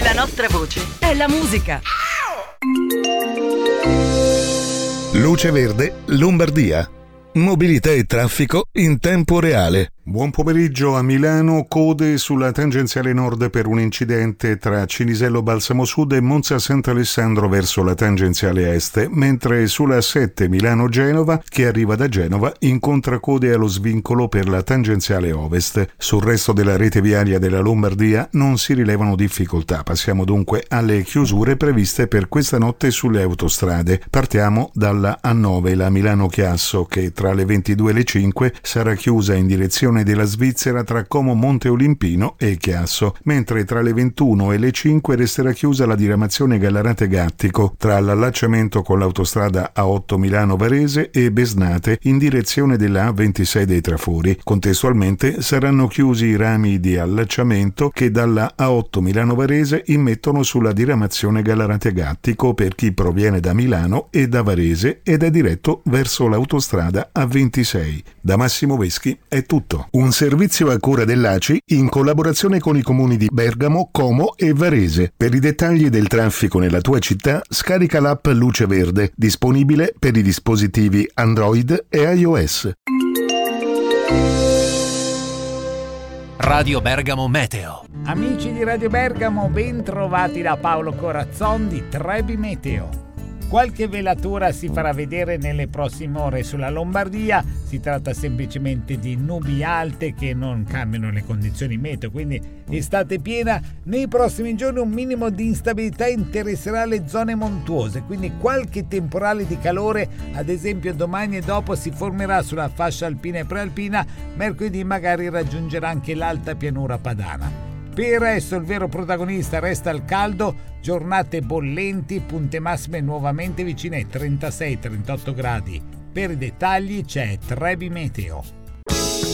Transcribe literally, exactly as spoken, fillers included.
La nostra voce è la musica. Luce Verde, Lombardia. Mobilità e traffico in tempo reale. Buon pomeriggio a Milano, code sulla tangenziale nord per un incidente tra Cinisello Balsamo Sud e Monza Sant'Alessandro verso la tangenziale est, mentre sulla sette Milano-Genova, che arriva da Genova, incontra code allo svincolo per la tangenziale ovest. Sul resto della rete viaria della Lombardia non si rilevano difficoltà. Passiamo dunque alle chiusure previste per questa notte sulle autostrade. Partiamo dalla A nove, la Milano-Chiasso, che tra le ventidue e le cinque sarà chiusa in direzione della Svizzera tra Como Monte Olimpino e Chiasso, mentre tra le ventuno e le cinque resterà chiusa la diramazione Gallarate Gattico tra l'allacciamento con l'autostrada A otto Milano Varese e Besnate in direzione della A ventisei dei Trafori. Contestualmente saranno chiusi i rami di allacciamento che dalla A otto Milano Varese immettono sulla diramazione Gallarate Gattico per chi proviene da Milano e da Varese ed è diretto verso l'autostrada A ventisei. Da Massimo Veschi è tutto. Un servizio a cura dell'A C I in collaborazione con i comuni di Bergamo, Como e Varese. Per i dettagli del traffico nella tua città, scarica l'app Luce Verde, disponibile per i dispositivi Android e iOS. Radio Bergamo Meteo. Amici di Radio Bergamo, ben trovati da Paolo Corazzon di Trebi Meteo. Qualche velatura si farà vedere nelle prossime ore sulla Lombardia, si tratta semplicemente di nubi alte che non cambiano le condizioni meteo, quindi estate piena. Nei prossimi giorni un minimo di instabilità interesserà le zone montuose, quindi qualche temporale di calore, ad esempio domani e dopo, si formerà sulla fascia alpina e prealpina, mercoledì magari raggiungerà anche l'alta pianura padana. Per il resto il vero protagonista resta il caldo, giornate bollenti, punte massime nuovamente vicine ai trentasei trentotto gradi. Per i dettagli c'è Trebi Meteo.